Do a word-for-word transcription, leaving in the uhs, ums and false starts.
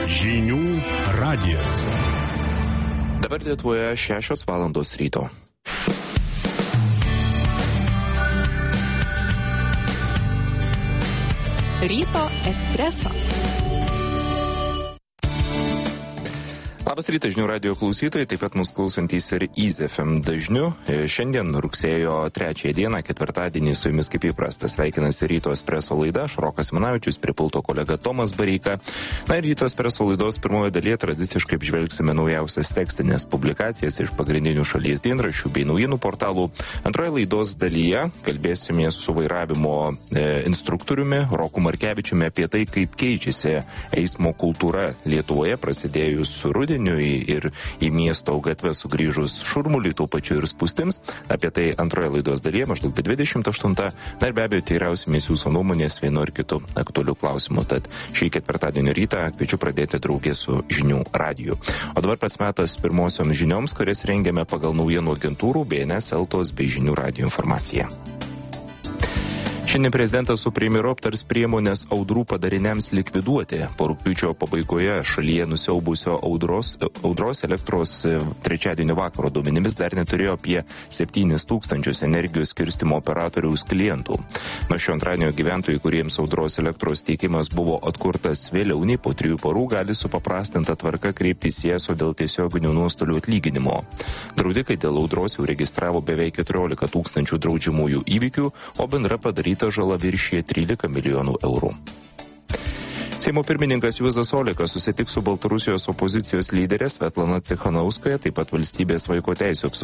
Žinių radijas. Dabar Lietuvoje šešios valandos ryto. Ryto espreso. Labas rytas žinių radijo klausytojai, taip pat mūsų klausantys ir Easy F M dažniu. Šiandien rugsėjo trečiąją dieną, ketvirtadienį, su jumis kaip įprasta sveikinasi Ryto espreso laida, aš Rokas Manavičius, prie pulto kolega Tomas Bareika. Na ir Ryto espreso laidos pirmoje dalyje tradiciškai apžvelgsime naujausias tekstinės publikacijas iš pagrindinių šalies dienraščių bei naujienų portalų. Antroje laidos dalyje kalbėsime su vairavimo e, instruktoriumi Roku Markevičiumi apie tai, kaip keičiasi eismo kultūra Lietuvoje prasidėjus rudeniui ir į miesto gatves sugrįžus šurmuliui, tuo pačiu ir spūstims. Apie tai antroje laidos dalyje, maždaug be dvidešimt aštuntą. Na ir be abejo, teirausimės jūsų nuomonės vienu ar kitu aktualiu klausimu. Tad šį ketvirtadienio rytą kviečiu pradėti draugė su Žinių radiju. O dabar pats metas pirmosioms žinioms, kurias rengiame pagal naujienų agentūrų B N S, Eltos bei Žinių radijo informaciją. Šiandien prezidentas su premjeru aptars priemonės audrų padariniams likviduoti. Po rugpjūčio pabaigoje šalyje nusiaubusio audros, audros elektros trečiadienio vakaro duomenimis dar neturėjo apie septynis tūkstančius energijos skirstymo operatoriaus klientų. Nuo šio antradienio gyventojai, kuriems audros elektros tiekimas buvo atkurtas vėliau nei po trijų parų, gali supaprastinta tvarka kreiptis į ESO dėl tiesioginių nuostolių atlyginimo. Draudikai dėl audros jau registravo beveik keturiolika tūkstančių draudžiamųjų įvykių, o bendra padaryta žala viršija trylika milijonų eurų. Seimo pirmininkas Juozas Olekas susitiks su Baltarusijos opozicijos lyderė Svetlana Cichanouskaja, taip pat valstybės vaiko teisių apsaugos